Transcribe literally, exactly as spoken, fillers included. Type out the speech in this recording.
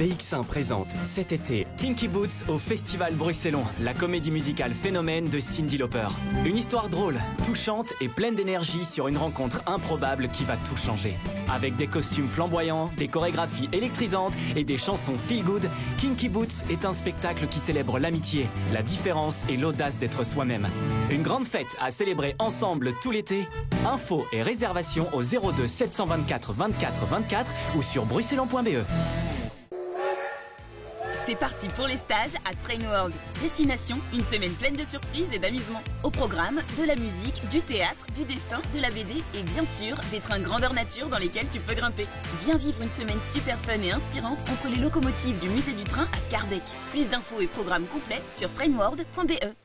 B X un présente cet été Kinky Boots au Festival Bruxellon, la comédie musicale phénomène de Cyndi Lauper. Une histoire drôle, touchante et pleine d'énergie sur une rencontre improbable qui va tout changer. Avec des costumes flamboyants, des chorégraphies électrisantes et des chansons feel good, Kinky Boots est un spectacle qui célèbre l'amitié, la différence et l'audace d'être soi-même. Une grande fête à célébrer ensemble tout l'été. Infos et réservations au zéro deux sept cent vingt-quatre vingt-quatre vingt-quatre ou sur bruxellon point b e. C'est parti pour les stages à Train World. Destination, une semaine pleine de surprises et d'amusement. Au programme, de la musique, du théâtre, du dessin, de la B D et bien sûr, des trains grandeur nature dans lesquels tu peux grimper. Viens vivre une semaine super fun et inspirante entre les locomotives du musée du train à Scarbeck. Plus d'infos et programmes complets sur train world point b e.